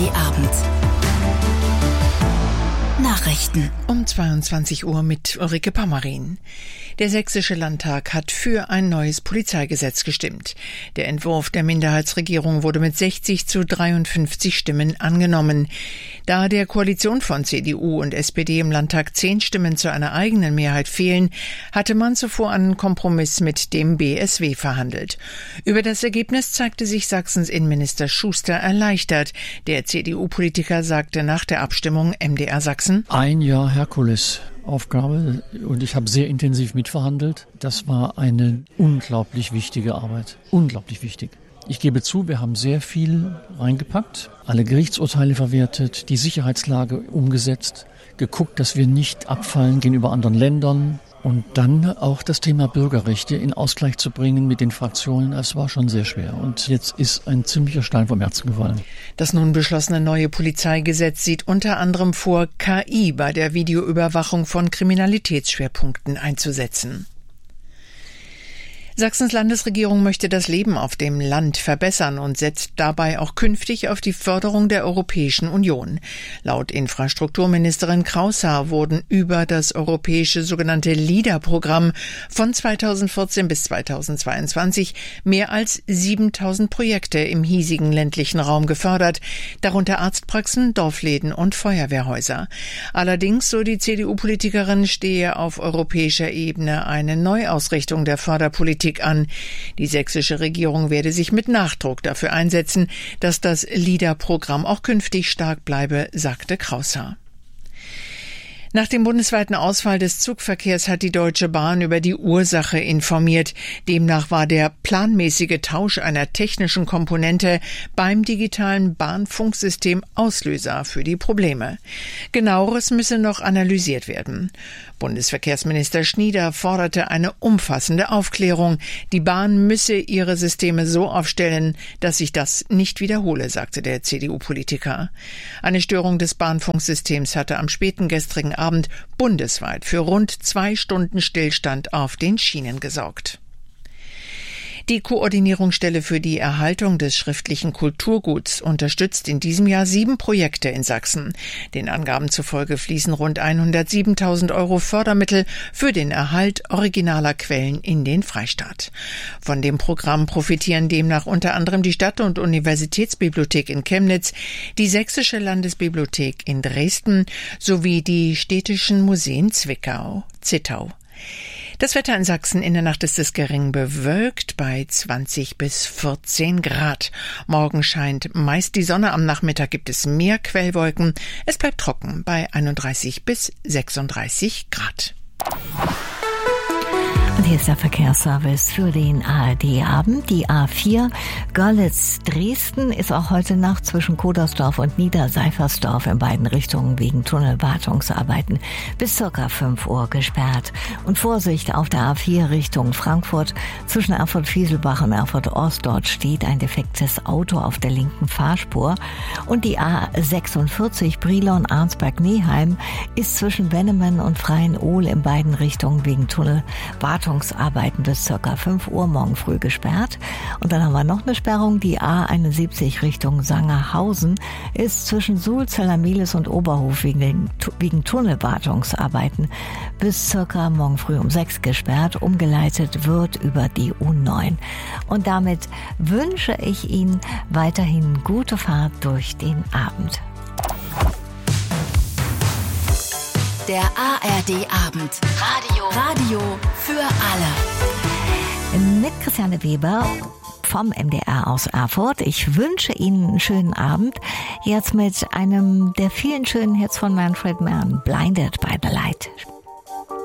Abend. Nachrichten. Um 22 Uhr mit Ulrike Pammerin. Der Sächsische Landtag hat für ein neues Polizeigesetz gestimmt. Der Entwurf der Minderheitsregierung wurde mit 60:53 Stimmen angenommen. Da der Koalition von CDU und SPD im Landtag 10 Stimmen zu einer eigenen Mehrheit fehlen, hatte man zuvor einen Kompromiss mit dem BSW verhandelt. Über das Ergebnis zeigte sich Sachsens Innenminister Schuster erleichtert. Der CDU-Politiker sagte nach der Abstimmung MDR Sachsen: Ein Jahr Herkulesaufgabe und ich habe sehr intensiv mitverhandelt. Das war eine unglaublich wichtige Arbeit. Unglaublich wichtig. Ich gebe zu, wir haben sehr viel reingepackt, alle Gerichtsurteile verwertet, die Sicherheitslage umgesetzt, geguckt, dass wir nicht abfallen gegenüber anderen Ländern. Und dann auch das Thema Bürgerrechte in Ausgleich zu bringen mit den Fraktionen, das war schon sehr schwer. Und jetzt ist ein ziemlicher Stein vom Herzen gefallen. Das nun beschlossene neue Polizeigesetz sieht unter anderem vor, KI bei der Videoüberwachung von Kriminalitätsschwerpunkten einzusetzen. Sachsens Landesregierung möchte das Leben auf dem Land verbessern und setzt dabei auch künftig auf die Förderung der Europäischen Union. Laut Infrastrukturministerin Kraushaar wurden über das europäische sogenannte LEADER-Programm von 2014 bis 2022 mehr als 7.000 Projekte im hiesigen ländlichen Raum gefördert, darunter Arztpraxen, Dorfläden und Feuerwehrhäuser. Allerdings, so die CDU-Politikerin, stehe auf europäischer Ebene eine Neuausrichtung der Förderpolitik an. Die sächsische Regierung werde sich mit Nachdruck dafür einsetzen, dass das LEADER-Programm auch künftig stark bleibe, sagte Kraushaar. Nach dem bundesweiten Ausfall des Zugverkehrs hat die Deutsche Bahn über die Ursache informiert. Demnach war der planmäßige Tausch einer technischen Komponente beim digitalen Bahnfunksystem Auslöser für die Probleme. Genaueres müsse noch analysiert werden. Bundesverkehrsminister Schnieder forderte eine umfassende Aufklärung. Die Bahn müsse ihre Systeme so aufstellen, dass sich das nicht wiederhole, sagte der CDU-Politiker. Eine Störung des Bahnfunksystems hatte am späten gestrigen Abend bundesweit für rund 2 Stunden Stillstand auf den Schienen gesorgt. Die Koordinierungsstelle für die Erhaltung des schriftlichen Kulturguts unterstützt in diesem Jahr 7 Projekte in Sachsen. Den Angaben zufolge fließen rund 107.000 € Fördermittel für den Erhalt originaler Quellen in den Freistaat. Von dem Programm profitieren demnach unter anderem die Stadt- und Universitätsbibliothek in Chemnitz, die Sächsische Landesbibliothek in Dresden sowie die städtischen Museen Zittau. Das Wetter in Sachsen: in der Nacht ist es gering bewölkt bei 20 bis 14 Grad. Morgen scheint meist die Sonne, am Nachmittag gibt es mehr Quellwolken. Es bleibt trocken bei 31 bis 36 Grad. Und hier ist der Verkehrsservice für den ARD-Abend. Die A4 Görlitz-Dresden ist auch heute Nacht zwischen Kodersdorf und Niederseifersdorf in beiden Richtungen wegen Tunnelwartungsarbeiten bis ca. 5 Uhr gesperrt. Und Vorsicht auf der A4 Richtung Frankfurt zwischen Erfurt-Fieselbach und Erfurt-Ost. Dort steht ein defektes Auto auf der linken Fahrspur. Und die A46 Brilon-Arnsberg-Neheim ist zwischen Bennemann und Freien-Ohl in beiden Richtungen wegen Tunnelwartungsarbeiten bis ca. 5 Uhr morgen früh gesperrt. Und dann haben wir noch eine Sperrung. Die A71 Richtung Sangerhausen ist zwischen Suhl, Zellermehlis und Oberhof wegen Tunnelwartungsarbeiten bis ca. morgen früh um 6 gesperrt. Umgeleitet wird über die U9. Und damit wünsche ich Ihnen weiterhin gute Fahrt durch den Abend. Der ARD-Abend. Radio für alle. Mit Christiane Weber vom MDR aus Erfurt. Ich wünsche Ihnen einen schönen Abend. Jetzt mit einem der vielen schönen Hits von Manfred Mann, Blinded by the Light.